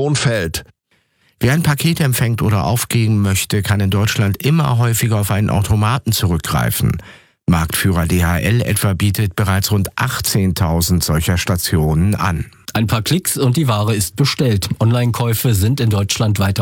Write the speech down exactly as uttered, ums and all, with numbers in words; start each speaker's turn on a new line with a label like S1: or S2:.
S1: Hohnfeld.
S2: Wer ein Paket empfängt oder aufgeben möchte, kann in Deutschland immer häufiger auf einen Automaten zurückgreifen. Marktführer D H L etwa bietet bereits rund achtzehntausend solcher Stationen an.
S3: Ein paar Klicks und die Ware ist bestellt. Online-Käufe sind in Deutschland weiter